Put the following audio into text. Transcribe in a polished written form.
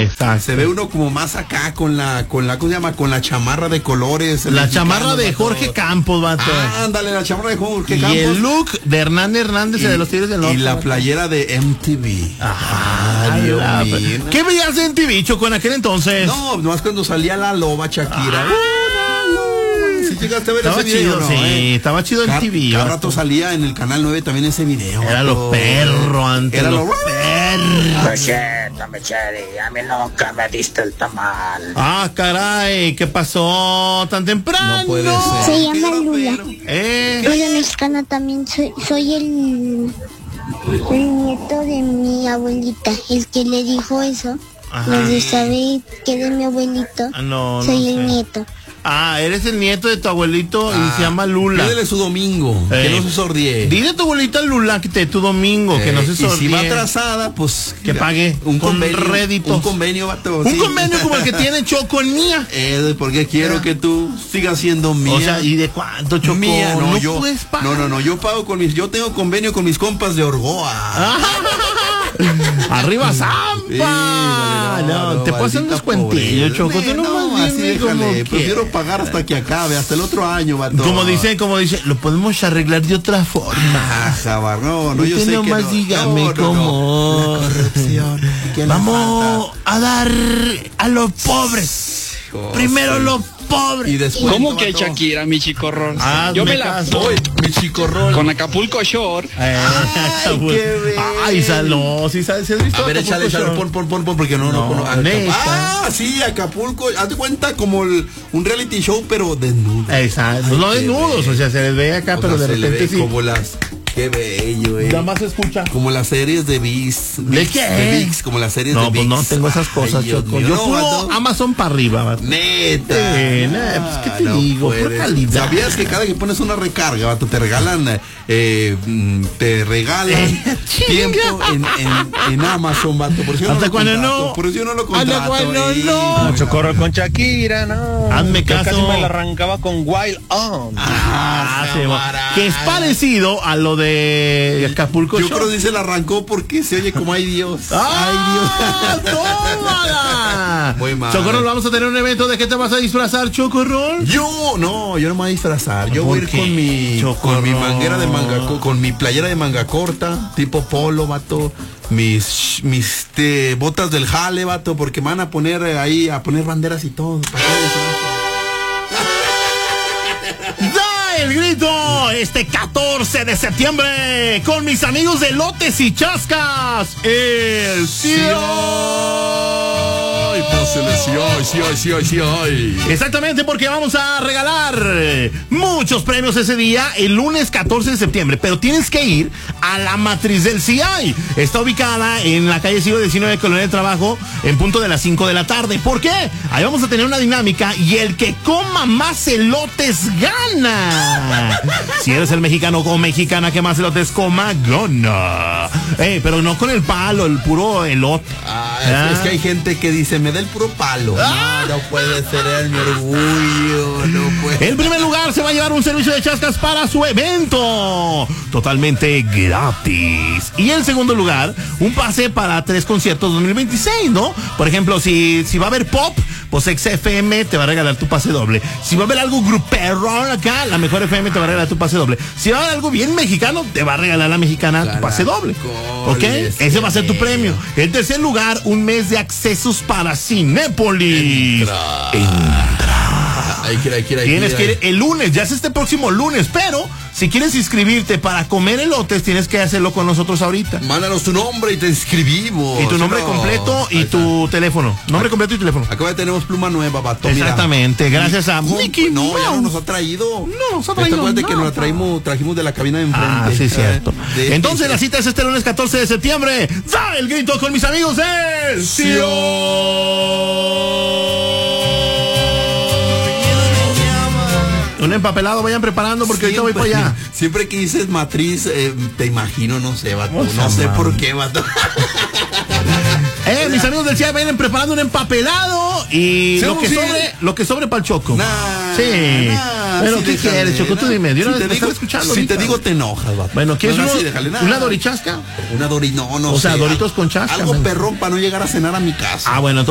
Exacto. Se ve uno como más acá con la, ¿cómo se llama? Con la chamarra de colores. La chamarra de Jorge Campos, vato. Ándale, la chamarra de Jorge Campos. Y el look de Hernán Hernández de los Tigres del Norte. Y la playera de MTV. Dios mío. ¿Qué veías de MTV, Choco, en aquel entonces? No, nomás cuando salía la loba Shakira. ¿Sí llegaste a ver estaba ese video? Chido, ¿no, sí, estaba chido en TV. Cada rato salía en el Canal 9 también ese video. Era lo perro antes. Era lo perro. Cheri, a mí nunca me diste el tamal. Ah, caray, ¿qué pasó tan temprano? No puede ser. Se llama Lula. Hola, mexicana, también soy el nieto de mi abuelita, el que le dijo eso. No se sabe que de mi abuelito. No, soy no el sé. nieto. Ah, eres el nieto de tu abuelito y se llama Lula. Pídele su domingo, que no se sordie. Dile a tu abuelita Lula que te dé tu domingo, que no se sordie. Y si va atrasada, pues que pague un convenio. Réditos. Un convenio, vato. Un convenio como el que tiene Choco en Mía. Porque quiero que tú sigas siendo mía. O sea, ¿y de cuánto, Choco? Mía, no yo puedes pagar. No, yo pago yo tengo convenio con mis compas de Orgoa. Arriba Zampa. Sí, no, te puedo hacer un descuentillo, Choco. Tú no así déjale. Prefiero pagar hasta que acabe, hasta el otro año, vato. Como dice, lo podemos arreglar de otra forma. Jabar, no, yo sé nomás que no. dígame cómo. La corrupción. Vamos a dar a los pobres. Primero los pobres. Y después. ¿Cómo que Shakira, mi chicorrol? Yo me la doy. Mi chicorrol. Con Acapulco Shore. Ay, no, sí sabes, ¿sí has visto? A ver, échale, pon, porque no conozco. Sí, Acapulco, haz de cuenta como un reality show, pero desnudo. Exacto, no desnudos, o sea, se les ve acá, pero de repente sí. Como las, qué bello, Nada más se escucha. Como las series de ViX. ¿De qué? De ViX, como las series de ViX. No, pues no tengo esas cosas, Choco. Yo puro Amazon para arriba, vato. Neta. Pues, ¿qué te digo? Por calidad. ¿Sabías que cada que pones una recarga, vato, te regalan tiempo en Amazon, vato? Por si hasta cuando no. Por eso no lo contrato. Hasta cuando no. Mucho corro con Shakira, no. Hazme caso. Yo casi me la arrancaba con Wild On. Que es parecido a lo de Acapulco. Yo creo que se la arrancó porque se oye como ay Dios. ¡Ay, Dios! ¡Tómala! Muy mal. Chocorrol, vamos a tener un evento. ¿De qué te vas a disfrazar, Chocorrol? Yo no me voy a disfrazar. Yo voy a ir con mi manguera de manga, con mi playera de manga corta, tipo polo, vato. Mis botas del jale, vato, porque me van a poner ahí, a poner banderas y todo. ¡Da el grito! Este 14 de septiembre, con mis amigos de Lotes y Chascas, el Sí. Exactamente, porque vamos a regalar muchos premios ese día, el lunes 14 de septiembre. Pero tienes que ir a la matriz del CI. Está ubicada en la calle siglo XIX, Colonia de Trabajo, en punto de las 5 de la tarde. ¿Por qué? Ahí vamos a tener una dinámica y el que coma más elotes gana. Si eres el mexicano o mexicana que más elotes coma, gana. Pero no con el palo, el puro elote. Es que hay gente que dice, me da el puro palo. No puede ser, es mi orgullo. No puede. En primer lugar, se va a llevar un servicio de chascas para su evento, totalmente gratis. Y en segundo lugar, un pase para 3 conciertos 2026, ¿no? Por ejemplo, si va a haber pop, pues XFM te va a regalar tu pase doble. Si va a haber algo grupero acá, la mejor FM te va a regalar tu pase doble. Si va a haber algo bien mexicano, te va a regalar la mexicana tu pase doble. ¿Ok? Ese va a ser tu premio. En tercer lugar, un mes de accesos para Cinépolis. Tienes que ir el lunes, ya es este próximo lunes, pero si quieres inscribirte para comer elotes, tienes que hacerlo con nosotros ahorita. Mándanos tu nombre y te inscribimos. Y tu nombre completo y tu teléfono. Nombre completo y teléfono. Acá ya tenemos pluma nueva, vato. Exactamente, gracias a Mickey. No, ya no nos ha traído. No nos ha traído. Acuérdate que nos la trajimos de la cabina de enfrente. Ah, sí, cierto. Entonces la cita es este lunes 14 de septiembre. ¡Da el grito con mis amigos de un empapelado, vayan preparando porque ahorita voy para allá. Siempre que dices matriz, te imagino, no sé, vato. No sé por qué, vato. Mis amigos del CIA vayan preparando un empapelado y lo que sobre para el Choco. Sí. Pero si ¿qué quieres, Choco? Tú dime. Yo si te digo, te enojas, vato. Bueno, ¿quieres una dorichasca? Una no o sé. Doritos con chasca. Algo perrón para no llegar a cenar a mi casa. Ah, bueno,